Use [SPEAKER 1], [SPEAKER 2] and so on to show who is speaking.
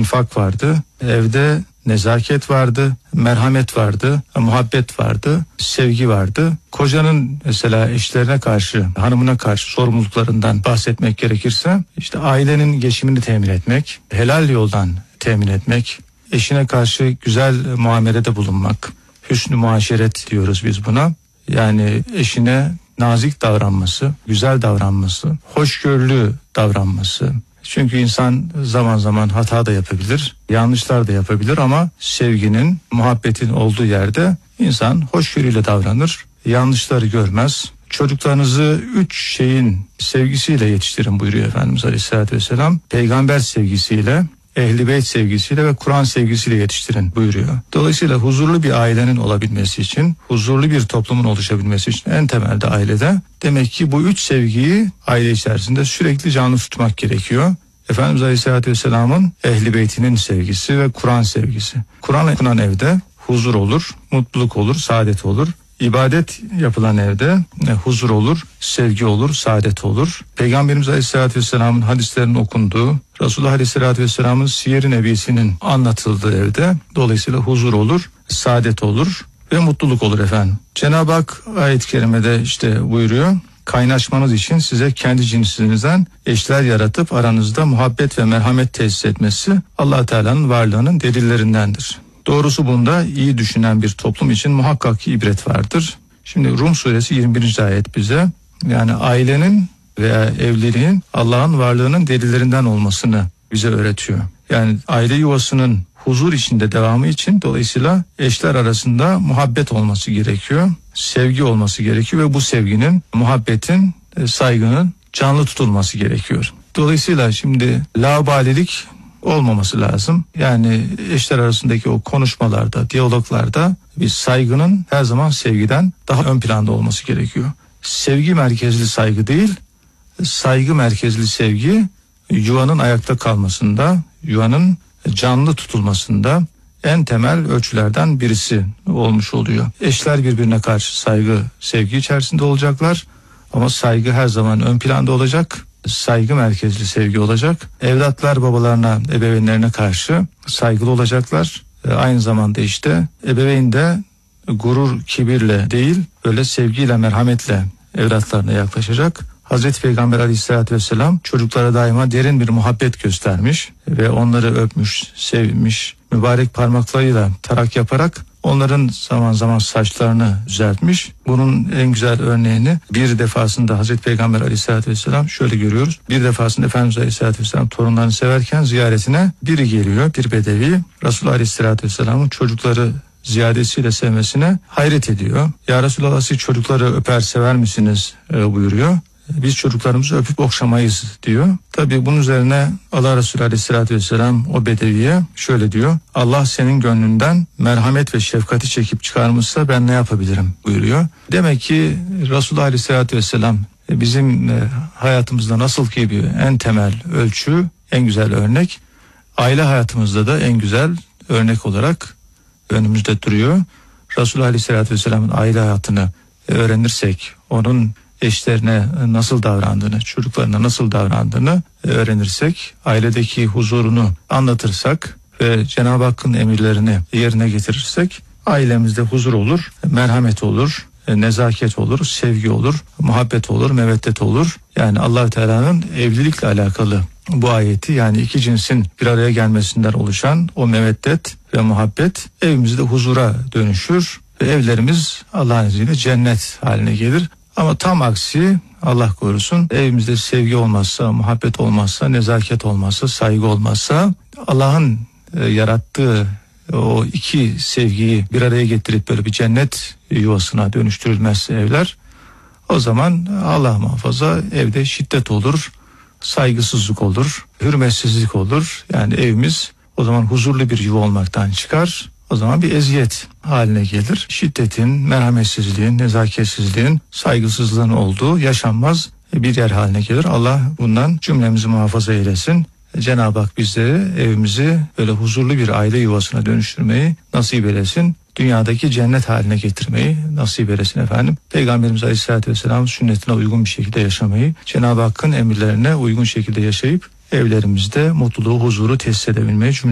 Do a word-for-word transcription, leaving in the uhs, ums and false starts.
[SPEAKER 1] infak vardı. Evde nezaket vardı, merhamet vardı, muhabbet vardı, sevgi vardı. Kocanın mesela eşlerine karşı, hanımına karşı sorumluluklarından bahsetmek gerekirse, işte ailenin geçimini temin etmek, helal yoldan temin etmek, eşine karşı güzel muamelede bulunmak, hüsnü muaşeret diyoruz biz buna. Yani eşine nazik davranması, güzel davranması, hoşgörülü davranması. Çünkü insan zaman zaman hata da yapabilir, yanlışlar da yapabilir ama sevginin, muhabbetin olduğu yerde insan hoşgörüyle davranır, yanlışları görmez. Çocuklarınızı üç şeyin sevgisiyle yetiştirin buyuruyor Efendimiz Aleyhisselatü Vesselam. Peygamber sevgisiyle, Ehl-i Beyt sevgisiyle ve Kur'an sevgisiyle yetiştirin buyuruyor. Dolayısıyla huzurlu bir ailenin olabilmesi için, huzurlu bir toplumun oluşabilmesi için en temelde ailede demek ki bu üç sevgiyi aile içerisinde sürekli canlı tutmak gerekiyor. Efendimiz Aleyhisselatü Vesselam'ın Ehl-i Beyt'inin sevgisi ve Kur'an sevgisi. Kur'an okunan evde huzur olur, mutluluk olur, saadet olur. İbadet yapılan evde huzur olur, sevgi olur, saadet olur. Peygamberimiz Aleyhisselatü Vesselam'ın hadislerinin okunduğu, Resulullah Aleyhisselatü Vesselam'ın siyer-i nebisinin anlatıldığı evde dolayısıyla huzur olur, saadet olur ve mutluluk olur efendim. Cenab-ı Hak ayet-i kerimede işte buyuruyor. Kaynaşmanız için size kendi cinsinizden eşler yaratıp aranızda muhabbet ve merhamet tesis etmesi Allah Teala'nın varlığının delillerindendir. Doğrusu bunda iyi düşünen bir toplum için muhakkak ki ibret vardır. Şimdi Rum suresi yirmi birinci ayet bize yani ailenin veya evliliğin Allah'ın varlığının delillerinden olmasını bize öğretiyor. Yani aile yuvasının huzur içinde devamı için dolayısıyla eşler arasında muhabbet olması gerekiyor. Sevgi olması gerekiyor ve bu sevginin, muhabbetin, saygının canlı tutulması gerekiyor. Dolayısıyla şimdi laubalilik olmaması lazım. Yani eşler arasındaki o konuşmalarda, diyaloglarda bir saygının her zaman sevgiden daha ön planda olması gerekiyor. Sevgi merkezli saygı değil, saygı merkezli sevgi yuvanın ayakta kalmasında, yuvanın canlı tutulmasında en temel ölçülerden birisi olmuş oluyor. Eşler birbirine karşı saygı, sevgi içerisinde olacaklar ama saygı her zaman ön planda olacak. Saygı merkezli sevgi olacak. Evlatlar babalarına, ebeveynlerine karşı saygılı olacaklar. E, aynı zamanda işte ebeveyn de gurur, kibirle değil, böyle sevgiyle, merhametle evlatlarına yaklaşacak. Hazreti Peygamber Aleyhisselatü Vesselam çocuklara daima derin bir muhabbet göstermiş ve onları öpmüş, sevmiş, mübarek parmaklarıyla tarak yaparak onların zaman zaman saçlarını düzeltmiş. Bunun en güzel örneğini bir defasında Hazreti Peygamber Aleyhisselatü Vesselam şöyle görüyoruz. Bir defasında Efendimiz Aleyhisselatü Vesselam torunlarını severken ziyaretine biri geliyor, bir bedevi. Resulullah Aleyhisselatü Vesselam'ın çocukları ziyadesiyle sevmesine hayret ediyor. Ya Resulallah siz çocukları öper sever misiniz e, buyuruyor. Biz çocuklarımızı öpüp okşamayız diyor. Tabii bunun üzerine Allah Resulü Aleyhisselatü Vesselam o bedeviye şöyle diyor. Allah senin gönlünden merhamet ve şefkati çekip çıkarmışsa ben ne yapabilirim buyuruyor. Demek ki Resulullah Aleyhisselatü Vesselam bizim hayatımızda nasıl ki bir en temel ölçü, en güzel örnek, aile hayatımızda da en güzel örnek olarak önümüzde duruyor. Resulullah Aleyhisselatü Vesselam'ın aile hayatını öğrenirsek, onun eşlerine nasıl davrandığını, çocuklarına nasıl davrandığını öğrenirsek, ailedeki huzurunu anlatırsak ve Cenab-ı Hakk'ın emirlerini yerine getirirsek ailemizde huzur olur, merhamet olur, nezaket olur, sevgi olur, muhabbet olur, meveddet olur. Yani Allah Teala'nın evlilikle alakalı bu ayeti, yani iki cinsin bir araya gelmesinden oluşan o meveddet ve muhabbet evimizde huzura dönüşür ve evlerimiz Allah'ın izniyle cennet haline gelir. Ama tam aksi, Allah korusun, evimizde sevgi olmazsa, muhabbet olmazsa, nezaket olmazsa, saygı olmazsa, Allah'ın e, yarattığı o iki sevgiyi bir araya getirip böyle bir cennet yuvasına dönüştürülmezse evler, o zaman Allah muhafaza evde şiddet olur, saygısızlık olur, hürmetsizlik olur. Yani evimiz o zaman huzurlu bir yuva olmaktan çıkar. O zaman bir eziyet haline gelir. Şiddetin, merhametsizliğin, nezaketsizliğin, saygısızlığın olduğu yaşanmaz bir yer haline gelir. Allah bundan cümlemizi muhafaza eylesin. Cenab-ı Hak bizleri, evimizi böyle huzurlu bir aile yuvasına dönüştürmeyi nasip eylesin. Dünyadaki cennet haline getirmeyi nasip eylesin efendim. Peygamberimiz Aleyhisselatü Vesselam sünnetine uygun bir şekilde yaşamayı, Cenab-ı Hakk'ın emirlerine uygun şekilde yaşayıp evlerimizde mutluluğu, huzuru tesis edebilmeyi